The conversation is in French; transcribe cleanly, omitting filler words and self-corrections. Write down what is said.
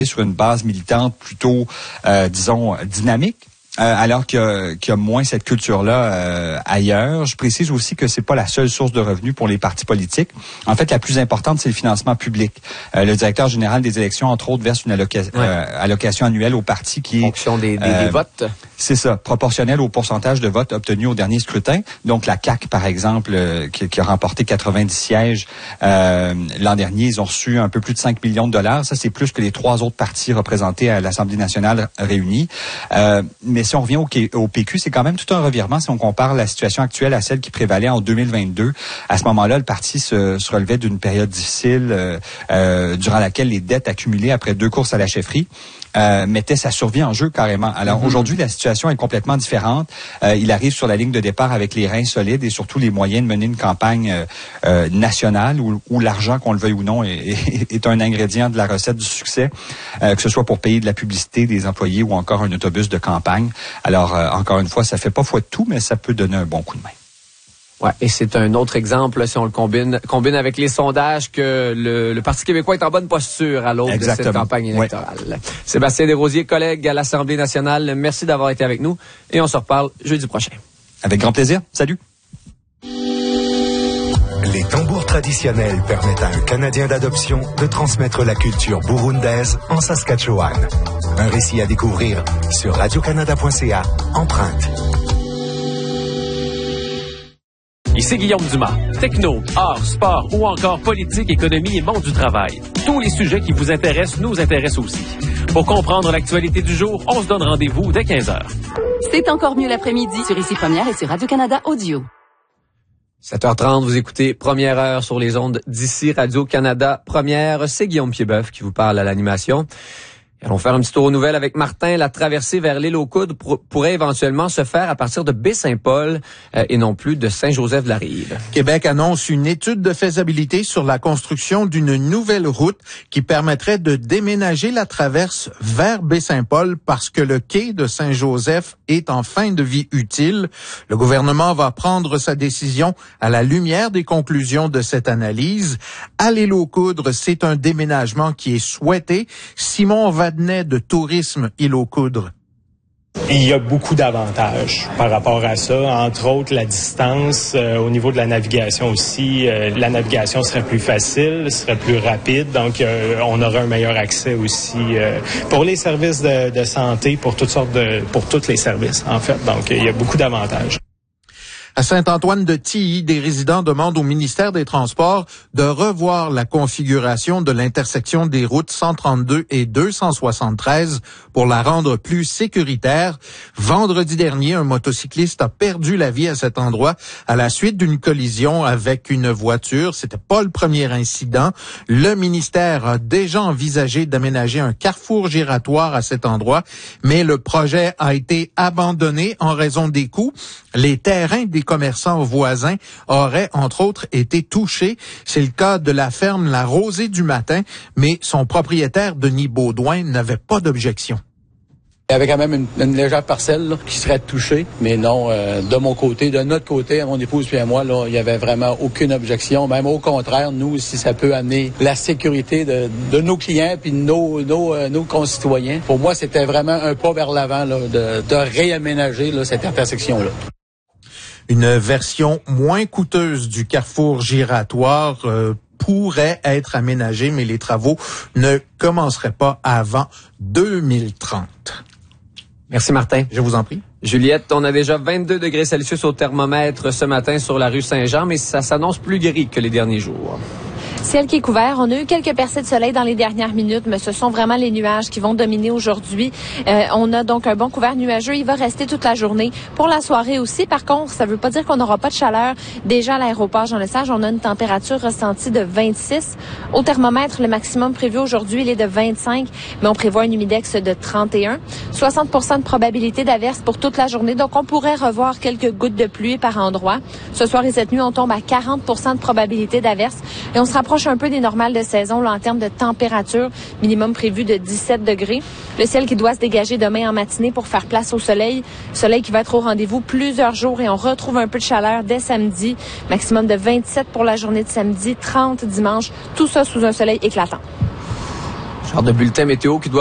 sur une base militante plutôt, disons, dynamique. Alors qu'il y a moins cette culture-là ailleurs. Je précise aussi que c'est pas la seule source de revenus pour les partis politiques. En fait, la plus importante, c'est le financement public. Le directeur général des élections, entre autres, verse une allocation annuelle aux partis qui est... En fonction des votes. C'est ça, proportionnel au pourcentage de votes obtenus au dernier scrutin. Donc, la CAQ, par exemple, qui a remporté 90 sièges l'an dernier, ils ont reçu un peu plus de 5 millions de dollars. Ça, c'est plus que les 3 autres partis représentés à l'Assemblée nationale réunis. Mais si on revient au PQ, c'est quand même tout un revirement si on compare la situation actuelle à celle qui prévalait en 2022. À ce moment-là, le parti se relevait d'une période difficile durant laquelle les dettes accumulées après 2 courses à la chefferie mettait sa survie en jeu carrément. Alors aujourd'hui, la situation est complètement différente. Il arrive sur la ligne de départ avec les reins solides et surtout les moyens de mener une campagne nationale où l'argent, qu'on le veuille ou non, est un ingrédient de la recette du succès, que ce soit pour payer de la publicité des employés ou encore un autobus de campagne. Alors encore une fois, ça fait pas foi de tout, mais ça peut donner un bon coup de main. Ouais, et c'est un autre exemple, si on le combine avec les sondages, que le Parti québécois est en bonne posture à l'aube de cette campagne électorale. Ouais. Sébastien Desrosiers, collègue à l'Assemblée nationale, merci d'avoir été avec nous et on se reparle jeudi prochain. Avec grand plaisir. Salut. Les tambours traditionnels permettent à un Canadien d'adoption de transmettre la culture burundaise en Saskatchewan. Un récit à découvrir sur radiocanada.ca, Empreinte. Ici Guillaume Dumas. Techno, art, sport ou encore politique, économie et monde du travail. Tous les sujets qui vous intéressent nous intéressent aussi. Pour comprendre l'actualité du jour, on se donne rendez-vous dès 15h. C'est encore mieux l'après-midi sur Ici Première et sur Radio-Canada Audio. 7h30, vous écoutez Première Heure sur les ondes d'Ici Radio-Canada Première. C'est Guillaume Piedboeuf qui vous parle à l'animation. Allons faire un petit tour aux nouvelles avec Martin. La traversée vers l'île aux Coudres pourrait éventuellement se faire à partir de Baie-Saint-Paul et non plus de Saint-Joseph-de-la-Rive. Québec annonce une étude de faisabilité sur la construction d'une nouvelle route qui permettrait de déménager la traverse vers Baie-Saint-Paul parce que le quai de Saint-Joseph est en fin de vie utile. Le gouvernement va prendre sa décision à la lumière des conclusions de cette analyse. À l'île aux Coudres, c'est un déménagement qui est souhaité. Simon Vadnet de Tourisme Île aux Coudres. Il y a beaucoup d'avantages par rapport à ça, entre autres la distance, au niveau de la navigation aussi. La navigation serait plus facile, serait plus rapide, donc on aurait un meilleur accès aussi pour les services de santé, pour tous les services en fait. Donc il y a beaucoup d'avantages. À Saint-Antoine-de-Tilly, des résidents demandent au ministère des Transports de revoir la configuration de l'intersection des routes 132 et 273 pour la rendre plus sécuritaire. Vendredi dernier, un motocycliste a perdu la vie à cet endroit à la suite d'une collision avec une voiture. C'était pas le premier incident. Le ministère a déjà envisagé d'aménager un carrefour giratoire à cet endroit, mais le projet a été abandonné en raison des coûts. Les terrains des commerçants voisins auraient, entre autres, été touchés. C'est le cas de la ferme La Rosée du Matin, mais son propriétaire, Denis Baudouin, n'avait pas d'objection. Il y avait quand même une légère parcelle là, qui serait touchée, mais non, de mon côté, de notre côté, à mon épouse puis à moi, là, il y avait vraiment aucune objection. Même au contraire, nous, si ça peut amener la sécurité de nos clients puis de nos concitoyens, pour moi, c'était vraiment un pas vers l'avant là, de réaménager là, cette intersection-là. Une version moins coûteuse du carrefour giratoire pourrait être aménagée, mais les travaux ne commenceraient pas avant 2030. Merci Martin. Je vous en prie. Juliette, on a déjà 22 degrés Celsius au thermomètre ce matin sur la rue Saint-Jean, mais ça s'annonce plus gris que les derniers jours. Ciel qui est couvert. On a eu quelques percées de soleil dans les dernières minutes, mais ce sont vraiment les nuages qui vont dominer aujourd'hui. On a donc un bon couvert nuageux. Il va rester toute la journée. Pour la soirée aussi, par contre, ça ne veut pas dire qu'on n'aura pas de chaleur. Déjà à l'aéroport Jean-Lesage, on a une température ressentie de 26. Au thermomètre, le maximum prévu aujourd'hui, il est de 25, mais on prévoit un humidex de 31. 60% de probabilité d'averse pour toute la journée, donc on pourrait revoir quelques gouttes de pluie par endroit. Ce soir et cette nuit, on tombe à 40% de probabilité d'averse et on se rapproche un peu des normales de saison là, en termes de température, minimum prévu de 17 degrés. Le ciel qui doit se dégager demain en matinée pour faire place au soleil. Soleil qui va être au rendez-vous plusieurs jours et on retrouve un peu de chaleur dès samedi. Maximum de 27 pour la journée de samedi, 30 dimanche. Tout ça sous un soleil éclatant. Genre de bulletin météo qui doit